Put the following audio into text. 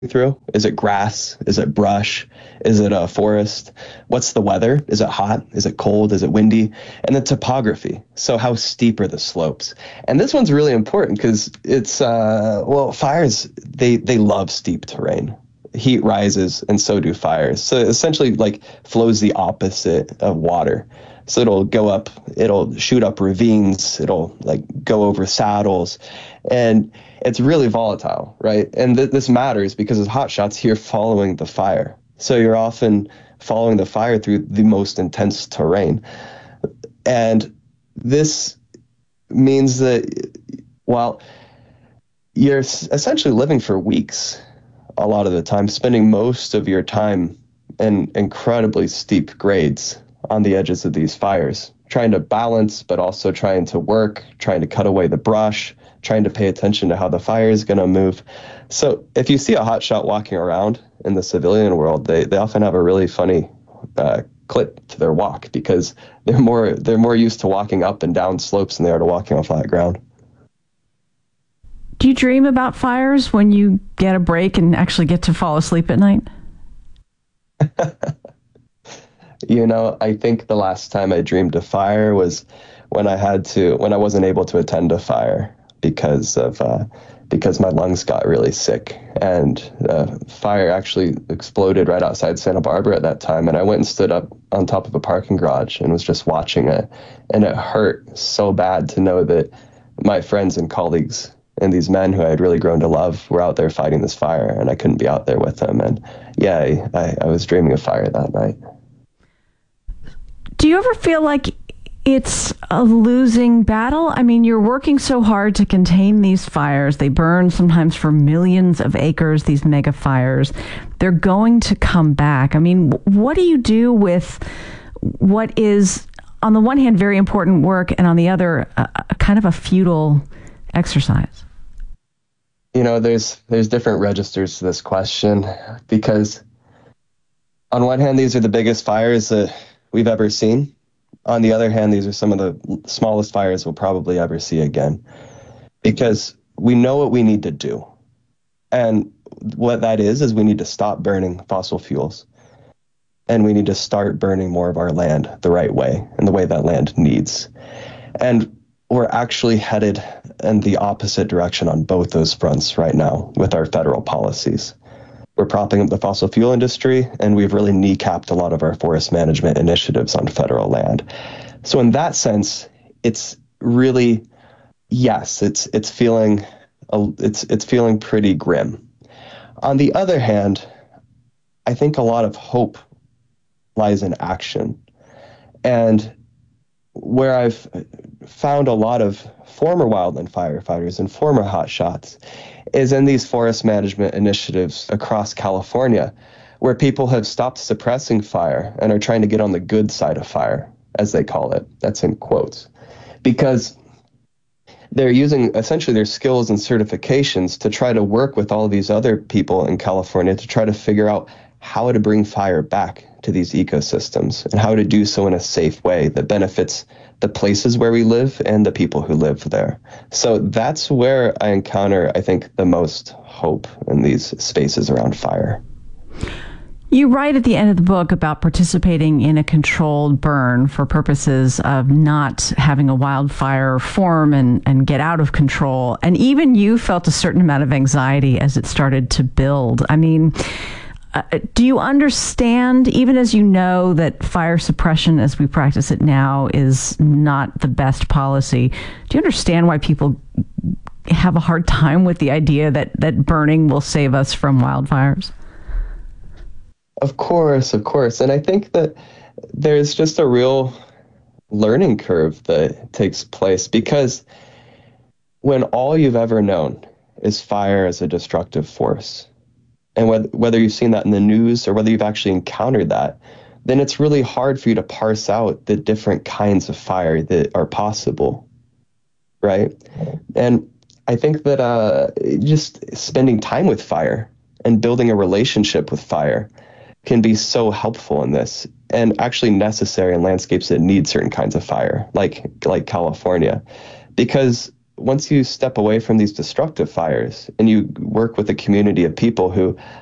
through? Is it grass? Is it brush? Is it a forest? What's the weather? Is it hot? Is it cold? Is it windy? And the topography. So how steep are the slopes? And this one's really important because it's, well, fires, they love steep terrain. Heat rises and so do fires. So essentially like flows the opposite of water. So it'll shoot up ravines, it'll like go over saddles, and it's really volatile, right? And this matters because as hotshots, you're following the fire. So you're often following the fire through the most intense terrain. And this means that while you're essentially living for weeks, a lot of the time, spending most of your time in incredibly steep grades on the edges of these fires, trying to balance, but also trying to work, trying to cut away the brush, trying to pay attention to how the fire is going to move. So if you see a hotshot walking around in the civilian world, they often have a really funny clip to their walk because they're more used to walking up and down slopes than they are to walking on flat ground. Do you dream about fires when you get a break and actually get to fall asleep at night? I think the last time I dreamed of fire was when I wasn't able to attend a fire because my lungs got really sick, and fire actually exploded right outside Santa Barbara at that time. And I went and stood up on top of a parking garage and was just watching it. And it hurt so bad to know that my friends and colleagues and these men who I had really grown to love were out there fighting this fire, and I couldn't be out there with them. And yeah, I was dreaming of fire that night. Do you ever feel like it's a losing battle? I mean, you're working so hard to contain these fires. They burn sometimes for millions of acres, these mega fires. They're going to come back. I mean, what do you do with what is, on the one hand, very important work, and on the other, a kind of a futile exercise? There's different registers to this question, because on one hand, these are the biggest fires that we've ever seen. On the other hand, these are some of the smallest fires we'll probably ever see again, because we know what we need to do. And what that is we need to stop burning fossil fuels. And we need to start burning more of our land the right way, and the way that land needs. And we're actually headed in the opposite direction on both those fronts right now with our federal policies. We're propping up the fossil fuel industry, and we've really kneecapped a lot of our forest management initiatives on federal land. So in that sense, it's really, yes, it's feeling pretty grim. On the other hand, I think a lot of hope lies in action. And where I've found a lot of former wildland firefighters and former hotshots is in these forest management initiatives across California, where people have stopped suppressing fire and are trying to get on the good side of fire, as they call it. That's in quotes. Because they're using essentially their skills and certifications to try to work with all these other people in California to try to figure out how to bring fire back to these ecosystems and how to do so in a safe way that benefits the places where we live and the people who live there. So that's where I encounter, I think, the most hope in these spaces around fire. You write at the end of the book about participating in a controlled burn for purposes of not having a wildfire form and get out of control. And even you felt a certain amount of anxiety as it started to build. I mean, do you understand, even as you know that fire suppression as we practice it now is not the best policy, do you understand why people have a hard time with the idea that burning will save us from wildfires? Of course. And I think that there's just a real learning curve that takes place, because when all you've ever known is fire as a destructive force, and whether you've seen that in the news or whether you've actually encountered that, then it's really hard for you to parse out the different kinds of fire that are possible, right? And I think that just spending time with fire and building a relationship with fire can be so helpful in this, and actually necessary in landscapes that need certain kinds of fire, like California. Because once you step away from these destructive fires and you work with a community of people who